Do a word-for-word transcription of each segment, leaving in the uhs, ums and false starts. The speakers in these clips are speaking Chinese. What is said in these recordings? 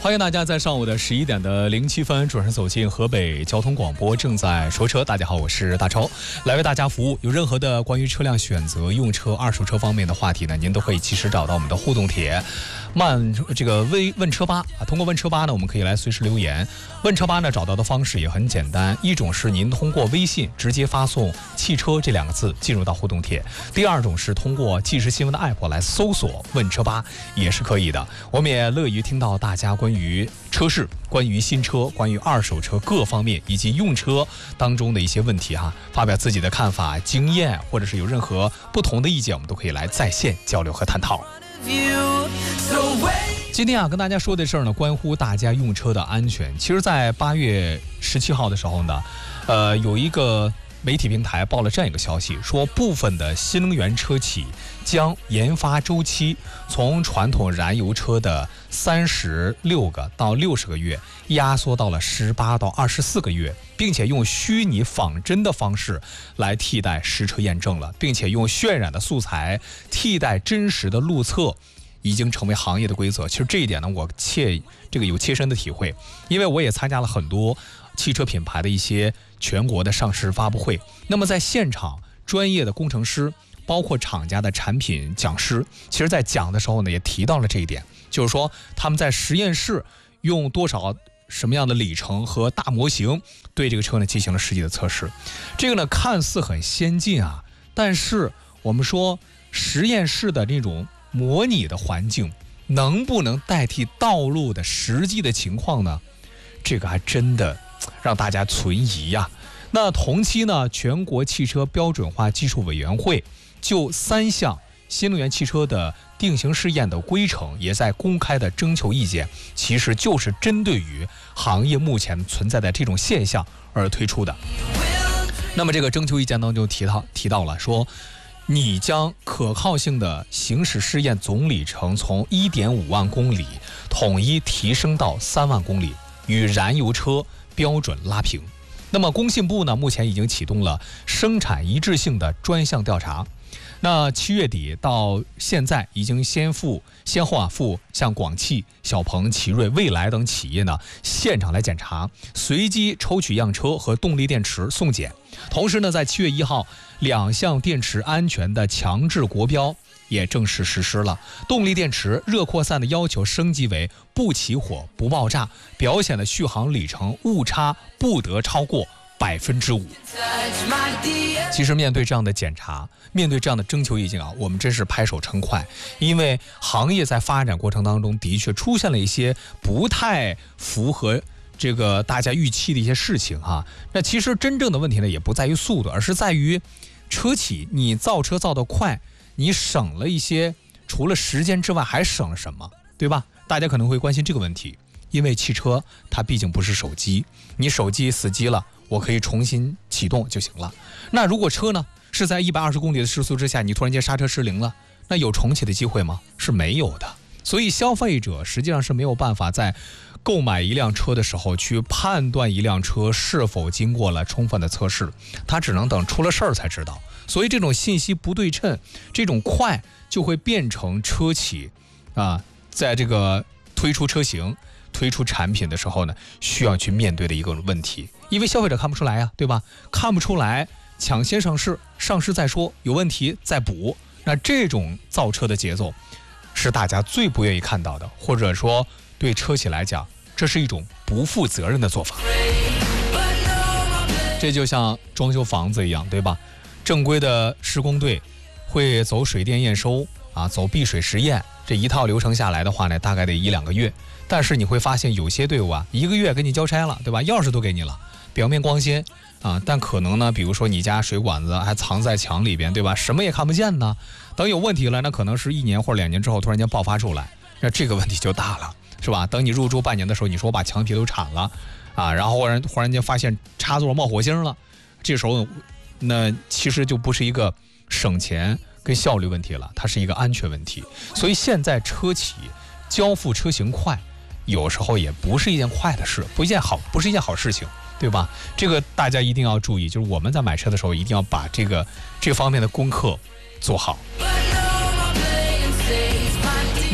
欢迎大家在上午的十一点的零七分准时走进河北交通广播，正在说车。大家好，我是大超，来为大家服务。有任何的关于车辆选择、用车、二手车方面的话题呢，您都可以及时找到我们的互动帖。慢这个微问车吧啊，通过问车吧呢，我们可以来随时留言。问车吧呢，找到的方式也很简单，一种是您通过微信直接发送“汽车”这两个字进入到互动帖，第二种是通过即时新闻的 app 来搜索“问车吧”也是可以的。我们也乐于听到大家关于车市、关于新车、关于二手车各方面以及用车当中的一些问题哈，发表自己的看法、经验，或者是有任何不同的意见，我们都可以来在线交流和探讨。今天啊，跟大家说的事儿呢，关乎大家用车的安全。其实，在八月十七号的时候呢，呃，有一个媒体平台报了这样一个消息，说部分的新能源车企将研发周期从传统燃油车的三十六个到六十个月，压缩到了十八到二十四个月，并且用虚拟仿真的方式来替代实车验证了，并且用渲染的素材替代真实的路测，已经成为行业的规则。其实这一点呢，我切这个有切身的体会，因为我也参加了很多汽车品牌的一些全国的上市发布会。那么在现场，专业的工程师，包括厂家的产品讲师，其实在讲的时候呢，也提到了这一点，就是说他们在实验室用多少什么样的里程和大模型对这个车呢进行了实际的测试。这个呢看似很先进啊，但是我们说实验室的这种模拟的环境能不能代替道路的实际的情况呢？这个还真的让大家存疑呀、啊。那同期呢，全国汽车标准化技术委员会就三项新能源汽车的定型试验的规程也在公开的征求意见，其实就是针对于行业目前存在的这种现象而推出的。那么这个征求意见当中提到提到了说，你将可靠性的行驶试验总里程从 一点五万公里统一提升到三万公里，与燃油车标准拉平。那么工信部呢，目前已经启动了生产一致性的专项调查。那七月底到现在，已经先赴先后啊赴像广汽、小鹏、奇瑞、蔚来等企业呢现场来检查，随机抽取样车和动力电池送检。同时呢，在七月一号，两项电池安全的强制国标也正式实施了。动力电池热扩散的要求升级为不起火、不爆炸，表显的续航里程误差不得超过百分之五。其实面对这样的检查，面对这样的征求意见啊，我们真是拍手称快，因为行业在发展过程当中的确出现了一些不太符合这个大家预期的一些事情哈、啊。那其实真正的问题呢，也不在于速度，而是在于车企你造车造得快，你省了一些，除了时间之外还省了什么，对吧？大家可能会关心这个问题，因为汽车它毕竟不是手机，你手机死机了，我可以重新启动就行了。那如果车呢是在一百二十公里的时速之下，你突然间刹车失灵了，那有重启的机会吗？是没有的。所以消费者实际上是没有办法在购买一辆车的时候去判断一辆车是否经过了充分的测试，他只能等出了事儿才知道。所以这种信息不对称，这种快就会变成车企啊，在这个推出车型、推出产品的时候呢，需要去面对的一个问题。因为消费者看不出来啊，对吧？看不出来，抢先上市，上市再说，有问题再补。那这种造车的节奏是大家最不愿意看到的，或者说对车企来讲，这是一种不负责任的做法。这就像装修房子一样，对吧？正规的施工队会走水电验收啊，走避水实验，这一套流程下来的话呢，大概得一两个月。但是你会发现有些队伍啊，一个月给你交差了，对吧？钥匙都给你了，表面光鲜啊，但可能呢，比如说你家水管子还藏在墙里边，对吧？什么也看不见呢。等有问题了，那可能是一年或者两年之后突然间爆发出来，那这个问题就大了，是吧？等你入住半年的时候，你说我把墙皮都铲了啊，然后忽然忽然间发现插座冒火星了，这时候那其实就不是一个省钱跟效率问题了，它是一个安全问题。所以现在车企交付车型快，有时候也不是一件快的事，不一件好，不是一件好事情，对吧？这个大家一定要注意，就是我们在买车的时候，一定要把这个这方面的功课做好。那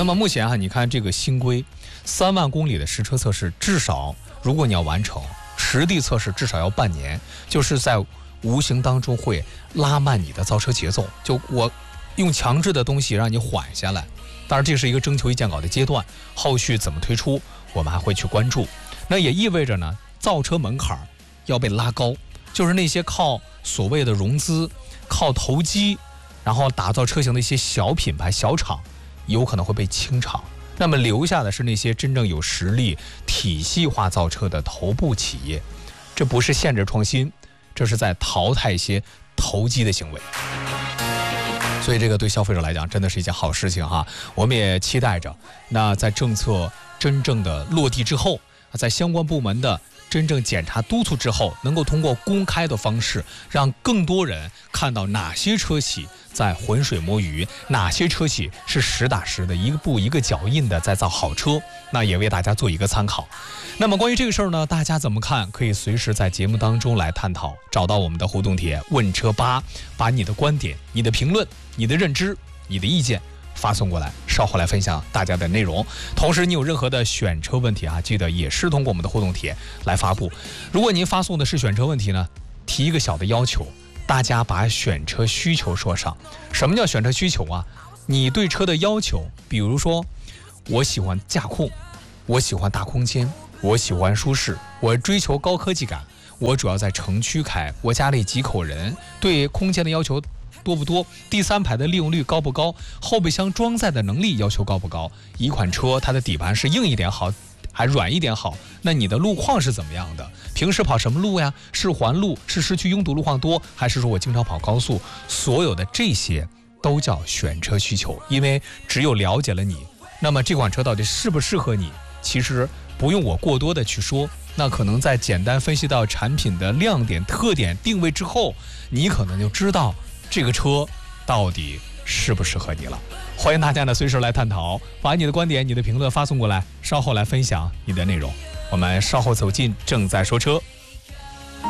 那么目前哈、啊，你看这个新规，三万公里的实车测试，至少如果你要完成实地测试，至少要半年，就是在无形当中会拉慢你的造车节奏，就我用强制的东西让你缓下来。当然这是一个征求意见稿的阶段，后续怎么推出我们还会去关注。那也意味着呢，造车门槛要被拉高，就是那些靠所谓的融资、靠投机然后打造车型的一些小品牌小厂有可能会被清场，那么留下的是那些真正有实力体系化造车的头部企业。这不是限制创新，这是在淘汰一些投机的行为。所以这个对消费者来讲真的是一件好事情哈，我们也期待着那在政策真正的落地之后，在相关部门的真正检查督促之后，能够通过公开的方式让更多人看到哪些车企在浑水摸鱼，哪些车企是实打实的一步一个脚印的在造好车，那也为大家做一个参考。那么关于这个事儿呢，大家怎么看？可以随时在节目当中来探讨，找到我们的互动帖问车吧，把你的观点、你的评论、你的认知、你的意见发送过来，稍后来分享大家的内容。同时你有任何的选车问题啊，记得也是通过我们的互动帖来发布。如果您发送的是选车问题呢，提一个小的要求，大家把选车需求说上。什么叫选车需求啊？你对车的要求，比如说我喜欢驾控，我喜欢大空间，我喜欢舒适，我追求高科技感，我主要在城区开，我家里几口人，对空间的要求多不多？第三排的利用率高不高？后备箱装载的能力要求高不高？一款车它的底盘是硬一点好还软一点好？那你的路况是怎么样的？平时跑什么路呀？是环路，是市区拥堵路况多，还是说我经常跑高速？所有的这些都叫选车需求。因为只有了解了你，那么这款车到底适不适合你，其实不用我过多的去说，那可能在简单分析到产品的亮点、特点、定位之后，你可能就知道这个车到底适不适合你了。欢迎大家呢随时来探讨，把你的观点、你的评论发送过来，稍后来分享你的内容。我们稍后走进正在说车。